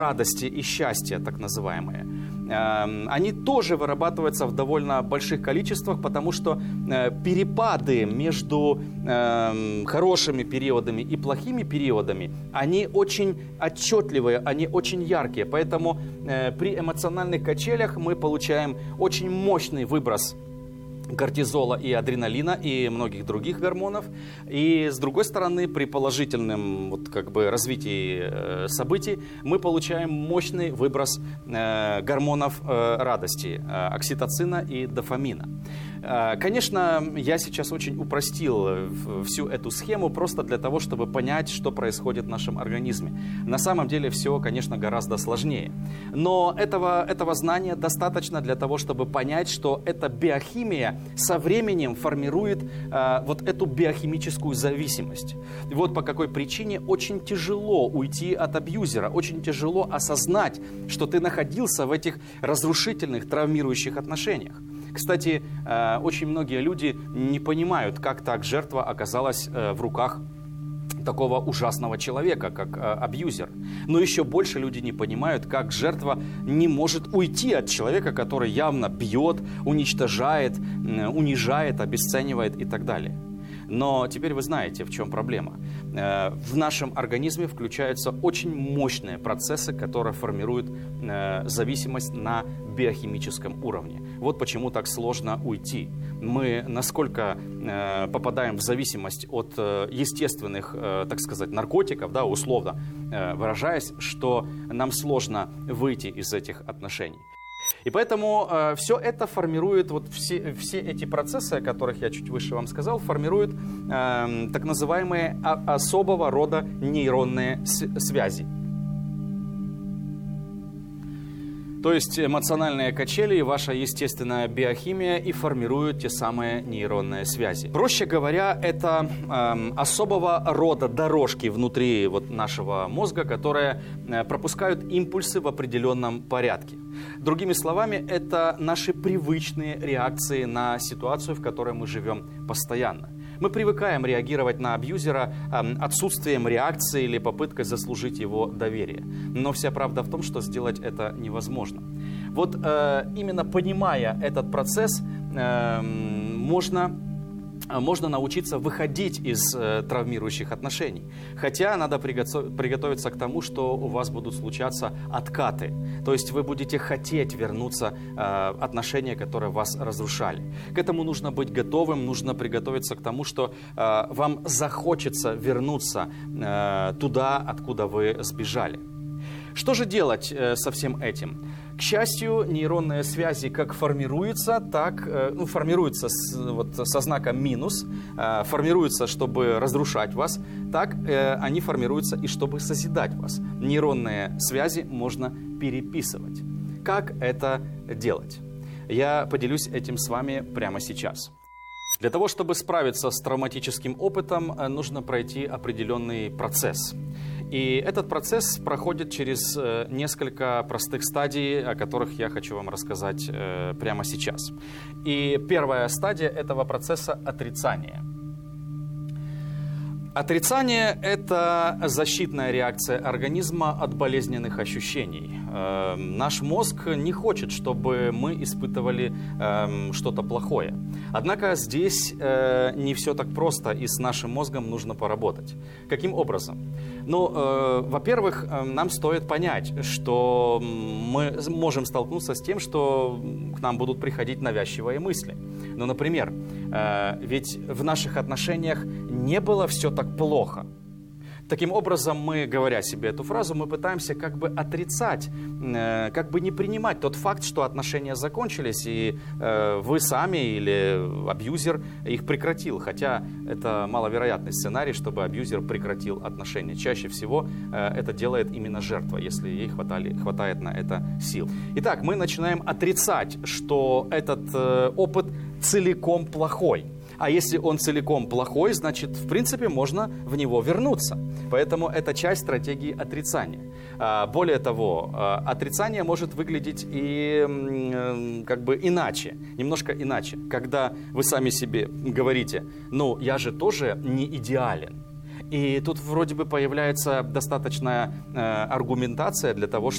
радости и счастья, так называемые, они тоже вырабатываются в довольно больших количествах, потому что перепады между хорошими периодами и плохими периодами, они очень отчетливые, они очень яркие. Поэтому при эмоциональных качелях мы получаем очень мощный выброс кортизола и адреналина и многих других гормонов. И с другой стороны, при положительном развитии событий мы получаем мощный выброс гормонов радости, окситоцина и дофамина. Конечно, я сейчас очень упростил всю эту схему просто для того, чтобы понять, что происходит в нашем организме. На самом деле все, конечно, гораздо сложнее. Но этого знания достаточно для того, чтобы понять, что эта биохимия со временем формирует вот эту биохимическую зависимость. И вот по какой причине очень тяжело уйти от абьюзера, очень тяжело осознать, что ты находился в этих разрушительных, травмирующих отношениях. Кстати, очень многие люди не понимают, как так жертва оказалась в руках такого ужасного человека, как абьюзер. Но еще больше люди не понимают, как жертва не может уйти от человека, который явно бьет, уничтожает, унижает, обесценивает и так далее. Но теперь вы знаете, в чем проблема. В нашем организме включаются очень мощные процессы, которые формируют зависимость на биохимическом уровне. Вот почему так сложно уйти. Мы насколько попадаем в зависимость от естественных, так сказать, наркотиков, да, условно выражаясь, что нам сложно выйти из этих отношений. И поэтому все это формирует, вот все эти процессы, о которых я чуть выше вам сказал, формируют так называемые особого рода нейронные связи. То есть эмоциональные качели, ваша естественная биохимия и формируют те самые нейронные связи. Проще говоря, это особого рода дорожки внутри нашего мозга, которые пропускают импульсы в определенном порядке. Другими словами, это наши привычные реакции на ситуацию, в которой мы живем постоянно. Мы привыкаем реагировать на абьюзера отсутствием реакции или попыткой заслужить его доверие. Но вся правда в том, что сделать это невозможно. Вот именно понимая этот процесс, можно научиться выходить из травмирующих отношений. Хотя надо приготовиться к тому, что у вас будут случаться откаты. То есть вы будете хотеть вернуться в отношения, которые вас разрушали. К этому нужно быть готовым, нужно приготовиться к тому, что вам захочется вернуться туда, откуда вы сбежали. Что же делать со всем этим? К счастью, нейронные связи как формируются, так формируются со знаком минус, формируются, чтобы разрушать вас, так они формируются и чтобы созидать вас. Нейронные связи можно переписывать. Как это делать? Я поделюсь этим с вами прямо сейчас. Для того, чтобы справиться с травматическим опытом, нужно пройти определенный процесс. И этот процесс проходит через несколько простых стадий, о которых я хочу вам рассказать прямо сейчас. И первая стадия этого процесса – отрицание. Отрицание – это защитная реакция организма от болезненных ощущений. Наш мозг не хочет, чтобы мы испытывали что-то плохое. Однако здесь не все так просто, и с нашим мозгом нужно поработать. Каким образом? Во-первых, нам стоит понять, что мы можем столкнуться с тем, что к нам будут приходить навязчивые мысли. Например, ведь в наших отношениях не было все так плохо. Таким образом, мы, говоря себе эту фразу, мы пытаемся как бы отрицать, как бы не принимать тот факт, что отношения закончились, и вы сами или абьюзер их прекратил. Хотя это маловероятный сценарий, чтобы абьюзер прекратил отношения. Чаще всего это делает именно жертва, если ей хватает на это сил. Итак, мы начинаем отрицать, что этот опыт целиком плохой. А если он целиком плохой, значит, в принципе, можно в него вернуться. Поэтому это часть стратегии отрицания. Более того, отрицание может выглядеть и как бы иначе, немножко иначе. Когда вы сами себе говорите, я же тоже не идеален. И тут вроде бы появляется достаточная аргументация для того,